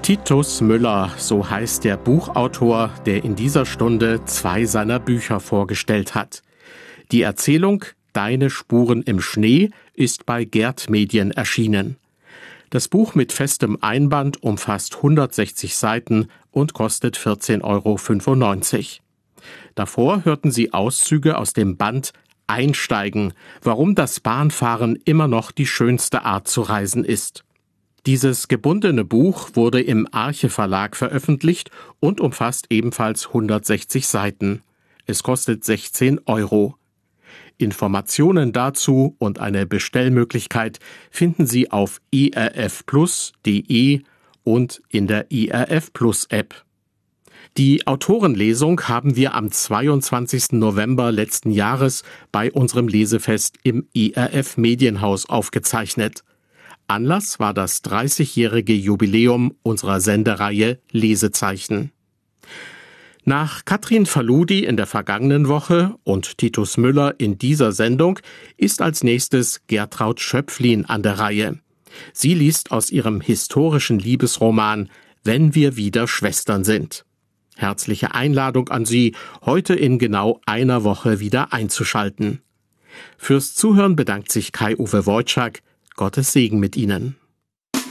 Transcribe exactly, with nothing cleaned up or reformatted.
Titus Müller, so heißt der Buchautor, der in dieser Stunde zwei seiner Bücher vorgestellt hat. Die Erzählung »Deine Spuren im Schnee« ist bei Gerd Medien erschienen. Das Buch mit festem Einband umfasst hundertsechzig Seiten und kostet vierzehn Euro fünfundneunzig. Davor hörten Sie Auszüge aus dem Band »Einsteigen, warum das Bahnfahren immer noch die schönste Art zu reisen ist«. Dieses gebundene Buch wurde im Arche Verlag veröffentlicht und umfasst ebenfalls hundertsechzig Seiten. Es kostet sechzehn Euro. Informationen dazu und eine Bestellmöglichkeit finden Sie auf i r f plus punkt d e und in der I R F Plus App. Die Autorenlesung haben wir am zweiundzwanzigsten November letzten Jahres bei unserem Lesefest im I R F Medienhaus aufgezeichnet. Anlass war das dreißigjährige Jubiläum unserer Sendereihe Lesezeichen. Nach Katrin Faludi in der vergangenen Woche und Titus Müller in dieser Sendung ist als nächstes Gertraud Schöpflin an der Reihe. Sie liest aus ihrem historischen Liebesroman »Wenn wir wieder Schwestern sind«. Herzliche Einladung an Sie, heute in genau einer Woche wieder einzuschalten. Fürs Zuhören bedankt sich Kai-Uwe Wojczak. Gottes Segen mit Ihnen.